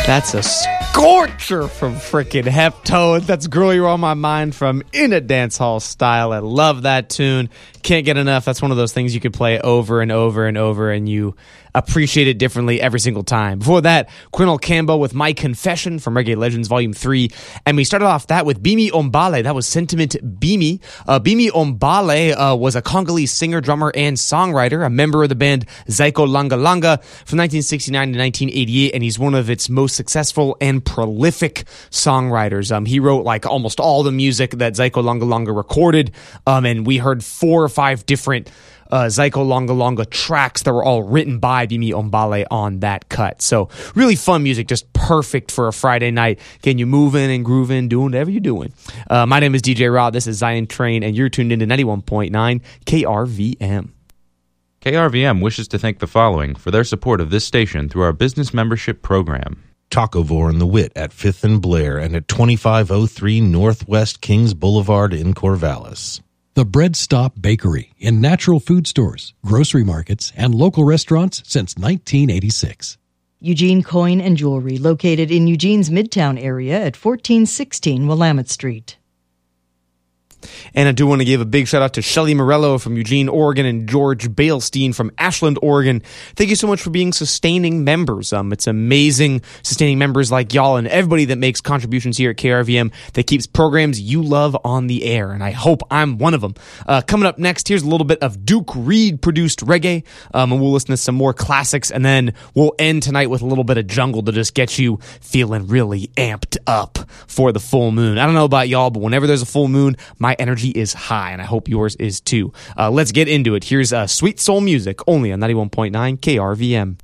That's a scorcher from frickin' Heptones. That's Girl You're On My Mind from In a Dance Hall Style. I love that tune. Can't get enough. That's one of those things you could play over and over and over, and you appreciate it differently every single time. Before that, Quinel Cambo with My Confession from Reggae Legends Volume 3. And we started off that with Bimi Ombale. That was Sentiment Bimi. Bimi Ombale was a Congolese singer, drummer, and songwriter, a member of the band Zaiko Langa Langa from 1969 to 1988, and he's one of its most successful and prolific songwriters. He wrote like almost all the music that Zaiko Langa Langa recorded, and we heard 4 or 5 different Zaiko Langa Langa tracks that were all written by Bimi Ombale on that cut. So really fun music, just perfect for a Friday night, getting you moving and grooving, doing whatever you're doing. My name is DJ Rod, this is Zion Train, and you're tuned into 91.9 KRVM. KRVM wishes to thank the following for their support of this station through our business membership program. Tacovore and the Wit at 5th and Blair and at 2503 Northwest Kings Boulevard in Corvallis. The Bread Stop Bakery in natural food stores, grocery markets, and local restaurants since 1986. Eugene Coin and Jewelry, located in Eugene's Midtown area at 1416 Willamette Street. And I do want to give a big shout out to Shelly Morello from Eugene, Oregon, and George Balestein from Ashland, Oregon. Thank you so much for being sustaining members. It's amazing sustaining members like y'all and everybody that makes contributions here at KRVM that keeps programs you love on the air. And I hope I'm one of them. Coming up next, here's a little bit of Duke Reed produced reggae. And we'll listen to some more classics. And then we'll end tonight with a little bit of jungle to just get you feeling really amped up for the full moon. I don't know about y'all, but whenever there's a full moon, my energy is high, and I hope yours is too. Let's get into it. Here's Sweet Soul Music, only on 91.9 KRVM.